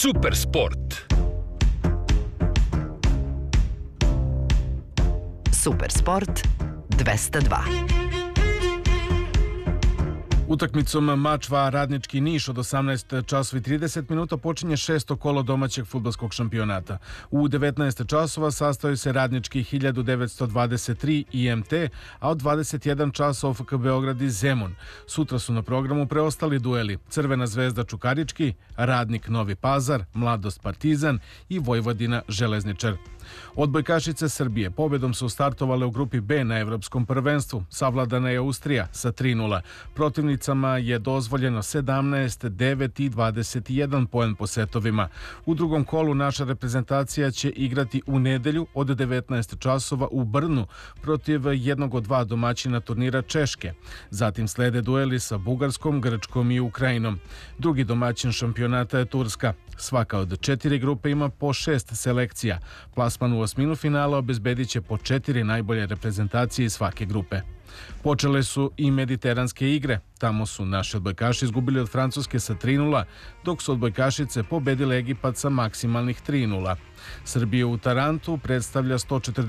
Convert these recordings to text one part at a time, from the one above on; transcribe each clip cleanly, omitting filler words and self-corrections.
Supersport. Supersport 202. Utakmicom Mačva Radnički Niš od 18 časova i 30 minuta počinje 6. kolo domaćeg fudbalskog šampionata. U 19 časova sastaju se Radnički 1923 IMT, a od 21 časova FK Beograd i Zemun. Sutra su na programu preostali dueli: Crvena zvezda Čukarički, Radnik Novi Pazar, Mladost Partizan i Vojvodina Železničar. Odbojkašice Srbije pobedom su startovale u grupi B na Evropskom prvenstvu. Savladana je Austrija sa 3:0. Protivnicama je dozvoljeno 17, 9 i 21 poen po setovima. U drugom kolu naša reprezentacija će igrati u nedelju od 19 časova u Brnu protiv jednog od dva domaćina turnira Češke. Zatim slede dueli sa Bugarskom, Grčkom i Ukrajinom. Drugi domaćin šampionata je Turska. Svaka od 4 grupe ima po 6 selekcija. Plasman u osminu finala obezbedit će po 4 najbolje reprezentacije iz svake grupe. Počele su i mediteranske igre. Tamo su naši odbojkaši izgubili od Francuske sa 3:0, dok su odbojkašice pobedile Egipat sa maksimalnih 3:0. Srbija u Tarantu predstavlja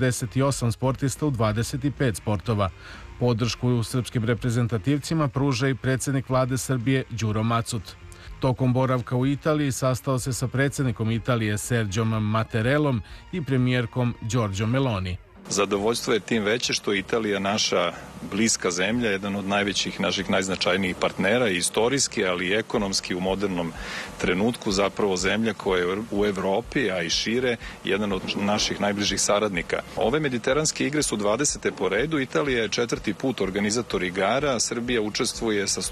148 sportista u 25 sportova. Podršku srpskim reprezentativcima pruža i predsjednik vlade Srbije Đuro Macut. Tokom boravka u Italiji sastao se sa predsjednikom Italije Serđom Mattarellom i premijerkom Giorgio Meloni. Zadovoljstvo je tim veće što je Italija naša bliska zemlja, jedan od najvećih naših najznačajnijih partnera, istorijski, ali i ekonomski u modernom trenutku, zapravo zemlja koja je u Evropi, a i šire, jedan od naših najbližih saradnika. Ove mediteranske igre su 20. po redu, Italija je 4. put organizator igara, Srbija učestvuje sa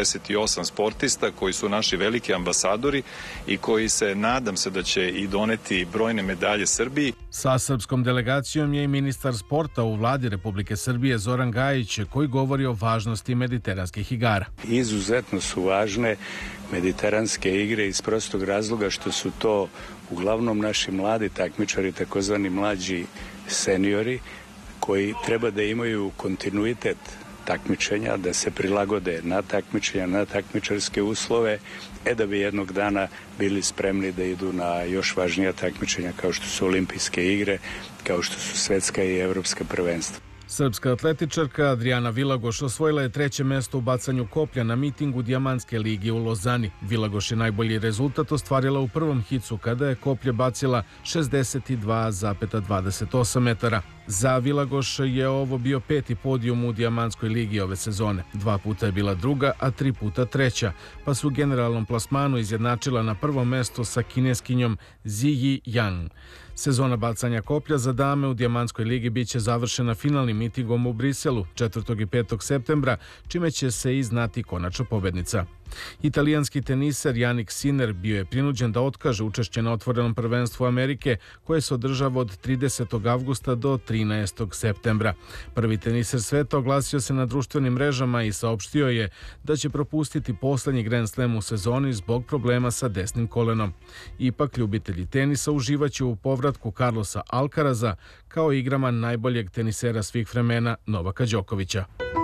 148 sportista koji su naši veliki ambasadori i koji se, nadam se da će i doneti brojne medalje Srbiji. Sa srpskom delegacijom je i ministar sporta u vladi Republike Srbije Zoran Gajić, koji govori o važnosti mediteranskih igara. Izuzetno su važne mediteranske igre iz prostog razloga što su to uglavnom naši mladi takmičari, takozvani mlađi seniori, koji treba da imaju kontinuitet takmičenja, da se prilagode na takmičenja, na takmičarske uslove, da bi jednog dana bili spremni da idu na još važnija takmičenja kao što su olimpijske igre, kao što su svetska i evropska prvenstva. Srpska atletičarka Adriana Vilagoš osvojila je 3. mesto u bacanju koplja na mitingu Dijamantske lige u Lozani. Vilagoš je najbolji rezultat ostvarila u prvom hicu kada je koplje bacila 62,28 metara. Za Vilagoš je ovo bio 5. podijum u Dijamantskoj ligi ove sezone. 2 puta je bila druga, a 3 puta treća, pa su u generalnom plasmanu izjednačila na prvom mestu sa kineskinjom Ziyi Yang. Sezona bacanja koplja za dame u Dijamantskoj ligi biće završena finalnim mitingom u Briselu 4. i 5. septembra, čime će se i znati konačna pobednica. Italijanski teniser Jannik Sinner bio je prinuđen da otkaže učešće na otvorenom prvenstvu Amerike, koje se održava od 30. avgusta do 13. septembra. Prvi teniser sveta oglasio se na društvenim mrežama i saopštio je da će propustiti poslednji Grand Slam u sezoni zbog problema sa desnim kolenom. Ipak, ljubitelji tenisa uživaće u povratku Carlosa Alcaraza kao igrama najboljeg tenisera svih vremena Novaka Đokovića.